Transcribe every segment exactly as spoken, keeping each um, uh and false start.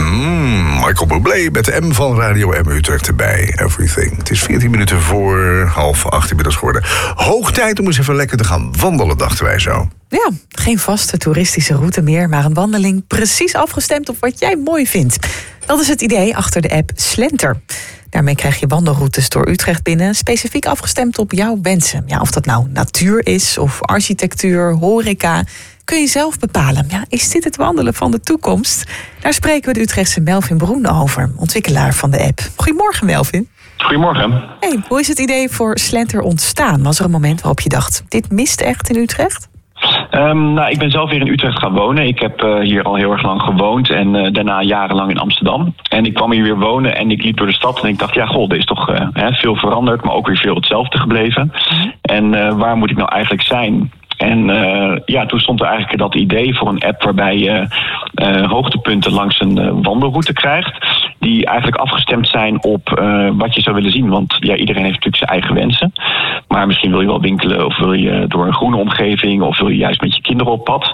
Mm, Michael Bublé met de M van Radio M Utrecht erbij. Everything. Het is veertien minuten voor half acht inmiddels geworden. Hoog tijd om eens even lekker te gaan wandelen, dachten wij zo. Ja, geen vaste toeristische route meer, maar een wandeling precies afgestemd op wat jij mooi vindt. Dat is het idee achter de app Slenter. Daarmee krijg je wandelroutes door Utrecht binnen, specifiek afgestemd op jouw wensen. Ja, of dat nou natuur is of architectuur, horeca, kun je zelf bepalen. Ja, is dit het wandelen van de toekomst? Daar spreken we de Utrechtse Melvin Broen over, ontwikkelaar van de app. Goedemorgen, Melvin. Goedemorgen. Hey, hoe is het idee voor Slenter ontstaan? Was er een moment waarop je dacht, dit mist echt in Utrecht? Um, nou, ik ben zelf weer in Utrecht gaan wonen. Ik heb uh, hier al heel erg lang gewoond en uh, daarna jarenlang in Amsterdam. En ik kwam hier weer wonen en ik liep door de stad en ik dacht, ja, goh, er is toch uh, hè, veel veranderd, maar ook weer veel hetzelfde gebleven. En uh, waar moet ik nou eigenlijk zijn? En uh, ja, toen stond er eigenlijk dat idee voor een app waarbij je uh, hoogtepunten langs een uh, wandelroute krijgt, die eigenlijk afgestemd zijn op uh, wat je zou willen zien. Want ja, iedereen heeft natuurlijk zijn eigen wensen. Maar misschien wil je wel winkelen of wil je door een groene omgeving of wil je juist met je kinderen op pad.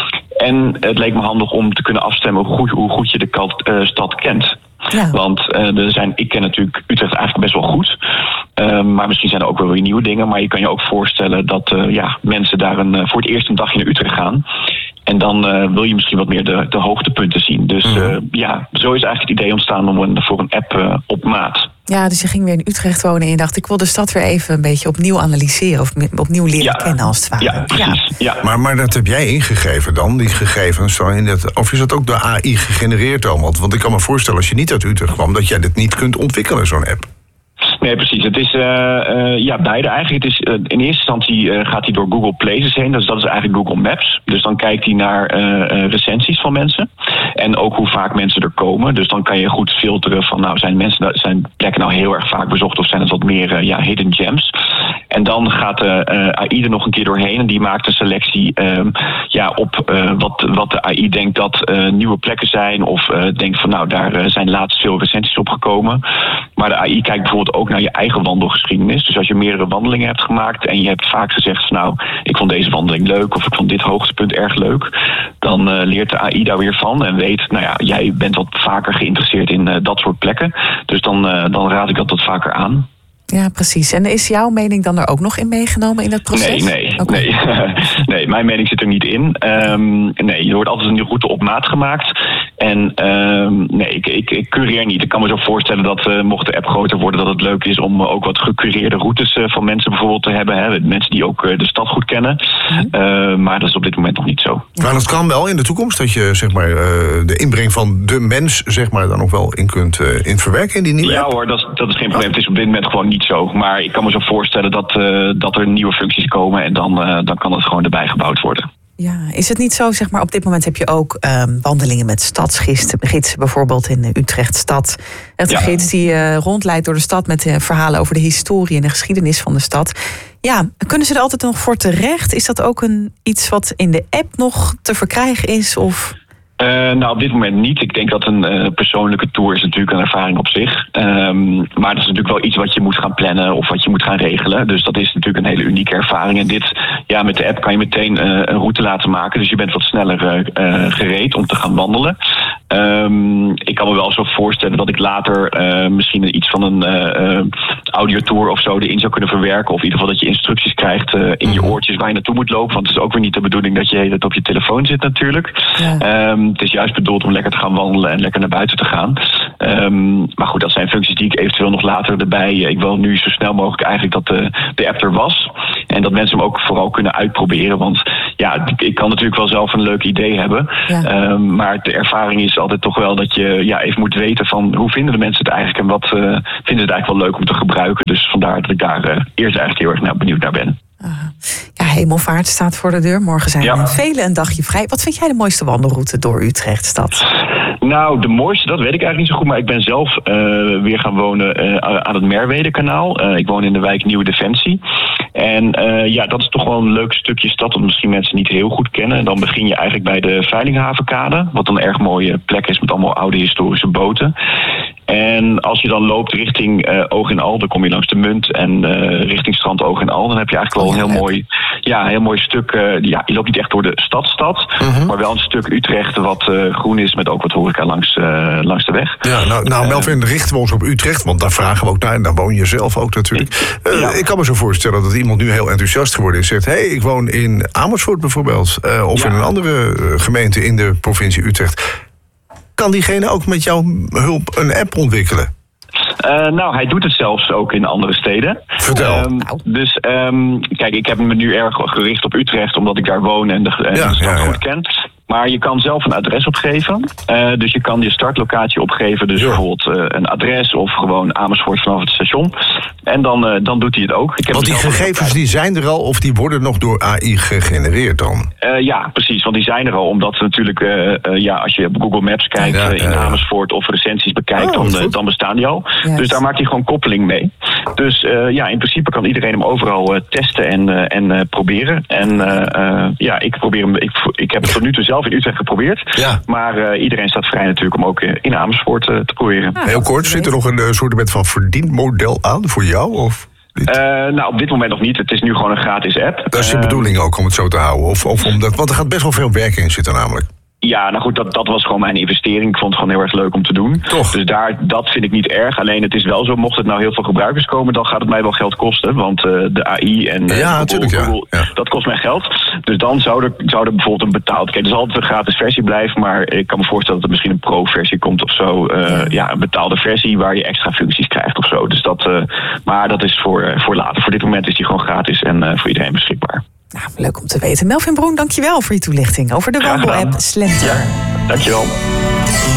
En het leek me handig om te kunnen afstemmen hoe goed, hoe goed je de kat, uh, stad kent. Ja. Want uh, er zijn, ik ken natuurlijk Utrecht eigenlijk best wel goed. Uh, maar misschien zijn er ook wel weer nieuwe dingen. Maar je kan je ook voorstellen dat uh, ja, mensen daar een, uh, voor het eerst een dagje naar Utrecht gaan. En dan uh, wil je misschien wat meer de, de hoogtepunten zien. Dus uh, ja, zo is eigenlijk het idee ontstaan om een, voor een app uh, op maat. Ja, dus je ging weer in Utrecht wonen en je dacht, ik wil de stad weer even een beetje opnieuw analyseren of opnieuw leren ja. kennen als het ware. Ja, precies. Ja. Ja. Maar, maar dat heb jij ingegeven dan, die gegevens? In dat, of is dat ook door A I gegenereerd allemaal? Want ik kan me voorstellen, als je niet uit Utrecht kwam, dat jij dit niet kunt ontwikkelen, zo'n app. Nee, precies. Het is uh, uh, ja, beide eigenlijk. Het is, uh, in eerste instantie uh, gaat hij door Google Places heen. Dus dat is eigenlijk Google Maps. Dus dan kijkt hij naar uh, uh, recensies van mensen. En ook hoe vaak mensen er komen. Dus dan kan je goed filteren van, nou, zijn mensen, zijn plekken nou heel erg vaak bezocht of zijn het wat meer uh, ja, hidden gems. En dan gaat de uh, A I er nog een keer doorheen en die maakt een selectie um, ja, op uh, wat, wat de A I denkt dat uh, nieuwe plekken zijn. Of uh, denkt van, nou, daar uh, zijn laatst veel recensies op gekomen. Maar de A I kijkt bijvoorbeeld ook naar je eigen wandelgeschiedenis. Dus als je meerdere wandelingen hebt gemaakt en je hebt vaak gezegd van, nou, ik vond deze wandeling leuk of ik vond dit hoogtepunt erg leuk, dan uh, leert de A I daar weer van en weet, nou ja, jij bent wat vaker geïnteresseerd in uh, dat soort plekken. Dus dan, uh, dan raad ik dat wat vaker aan. Ja, precies. En is jouw mening dan er ook nog in meegenomen in dat proces? Nee, nee, okay. nee. nee, mijn mening zit er niet in. Um, nee, er wordt altijd een route op maat gemaakt. En um, nee, ik, ik, ik cureer niet. Ik kan me zo voorstellen dat uh, mocht de app groter worden, dat het leuk is om uh, ook wat gecureerde routes uh, van mensen bijvoorbeeld te hebben. Hè? Mensen die ook uh, de stad goed kennen. Mm-hmm. Uh, maar dat is op dit moment nog niet zo. Ja. Maar dat kan wel in de toekomst, dat je zeg maar, uh, de inbreng van de mens zeg maar, dan nog wel in kunt uh, in verwerken in die nieuwe ja, app? Ja hoor, dat, dat is geen probleem. Het is op dit moment gewoon niet zo. Maar ik kan me zo voorstellen dat, uh, dat er nieuwe functies komen en dan, uh, dan kan het gewoon erbij gebouwd worden. Ja, is het niet zo, zeg maar, op dit moment heb je ook um, wandelingen met stadsgidsen, bijvoorbeeld in Utrecht Stad. Echt een ja. gids die uh, rondleidt door de stad met uh, verhalen over de historie en de geschiedenis van de stad. Ja, kunnen ze er altijd nog voor terecht? Is dat ook een, iets wat in de app nog te verkrijgen is? Of... Uh, nou, op dit moment niet. Ik denk dat een uh, persoonlijke tour is natuurlijk een ervaring op zich. Um, maar dat is natuurlijk wel iets wat je moet gaan plannen of wat je moet gaan regelen. Dus dat is natuurlijk een hele unieke ervaring. En dit, ja, met de app kan je meteen uh, een route laten maken. Dus je bent wat sneller uh, gereed om te gaan wandelen. Um, ik kan me wel zo voorstellen dat ik later uh, misschien iets van een uh, uh, audiotour of zo erin zou kunnen verwerken. Of in ieder geval dat je instructies krijgt uh, in je oortjes waar je naartoe moet lopen. Want het is ook weer niet de bedoeling dat je het op je telefoon zit natuurlijk. Ja. Um, het is juist bedoeld om lekker te gaan wandelen en lekker naar buiten te gaan. Um, maar goed, dat zijn functies die ik eventueel nog later erbij... Ik wil nu zo snel mogelijk eigenlijk dat de, de app er was. En dat mensen hem ook vooral kunnen uitproberen. Want ja, ik kan natuurlijk wel zelf een leuk idee hebben. Ja. Um, maar de ervaring is altijd toch wel dat je ja, even moet weten van hoe vinden de mensen het eigenlijk en wat uh, vinden ze het eigenlijk wel leuk om te gebruiken. Dus vandaar dat ik daar uh, eerst eigenlijk heel erg nou, benieuwd naar ben. Ja, Hemelvaart staat voor de deur. Morgen zijn ja. er velen een dagje vrij. Wat vind jij de mooiste wandelroute door Utrecht stad? Nou, de mooiste, dat weet ik eigenlijk niet zo goed. Maar ik ben zelf uh, weer gaan wonen uh, aan het Merwedekanaal. Uh, ik woon in de wijk Nieuwe Defensie. En uh, ja, dat is toch wel een leuk stukje stad dat misschien mensen niet heel goed kennen. En dan begin je eigenlijk bij de Veilinghavenkade. Wat een erg mooie plek is met allemaal oude historische boten. En als je dan loopt richting uh, Oog en Al, dan kom je langs de Munt en uh, richting strand Oog en Al. Dan heb je eigenlijk wel oh, ja, een heel mooi, ja, heel mooi stuk. Uh, ja, je loopt niet echt door de stadstad, uh-huh. maar wel een stuk Utrecht wat uh, groen is met ook wat horeca langs, uh, langs de weg. Ja, nou, nou Melvin, uh, richten we ons op Utrecht, want daar vragen we ook naar en daar woon je zelf ook natuurlijk. Uh, ja. Ik kan me zo voorstellen dat iemand nu heel enthousiast geworden is. Zegt, hé, hey, ik woon in Amersfoort bijvoorbeeld, uh, of ja. in een andere uh, gemeente in de provincie Utrecht. Kan diegene ook met jouw hulp een app ontwikkelen? Uh, nou, hij doet het zelfs ook in andere steden. Vertel. Um, dus um, kijk, ik heb me nu erg gericht op Utrecht, omdat ik daar woon en de, en ja, de stad ja, ja. goed ken. Maar je kan zelf een adres opgeven. Uh, dus je kan je startlocatie opgeven. Dus ja. bijvoorbeeld uh, een adres of gewoon Amersfoort vanaf het station. En dan, uh, dan doet hij het ook. Ik heb want die gegevens die zijn er al of die worden nog door A I gegenereerd dan? Uh, ja, precies. Want die zijn er al. Omdat natuurlijk, uh, uh, ja, als je op Google Maps kijkt ja, uh, in ja, ja. Amersfoort of recensies bekijkt, oh, dan, uh, dan bestaan die al. Yes. Dus daar maakt hij gewoon koppeling mee. Dus uh, ja, in principe kan iedereen hem overal uh, testen en, uh, en uh, proberen. En uh, uh, ja, ik probeer hem. Ik, ik heb het tot nu toe zelf in Utrecht geprobeerd. Ja. Maar uh, iedereen staat vrij natuurlijk om ook in Amersfoort uh, te proberen. Ah, heel kort, zit er nog een uh, soort van verdienmodel aan voor jou? Of? Uh, nou, op dit moment nog niet. Het is nu gewoon een gratis app. Dat is de uh, bedoeling ook om het zo te houden? Of, of omdat, want er gaat best wel veel werk in zitten namelijk. Ja, nou goed, dat, dat was gewoon mijn investering. Ik vond het gewoon heel erg leuk om te doen. Toch? Dus daar, dat vind ik niet erg. Alleen het is wel zo, mocht het nou heel veel gebruikers komen, dan gaat het mij wel geld kosten. Want uh, de A I en uh, ja, Google, ja. Google Ja. dat kost mij geld. Dus dan zou er, zou er bijvoorbeeld een betaald... Kijk, er zal altijd een gratis versie blijven, maar ik kan me voorstellen dat er misschien een pro-versie komt of zo. Uh, ja. ja, een betaalde versie waar je extra functies krijgt of zo. Dus dat, uh, maar dat is voor, uh, voor later. Voor dit moment is die gewoon gratis en uh, voor iedereen beschikbaar. Nou, leuk om te weten. Melvin Broen, dankjewel voor je toelichting over de wandel-app Slenter. Ja, dankjewel.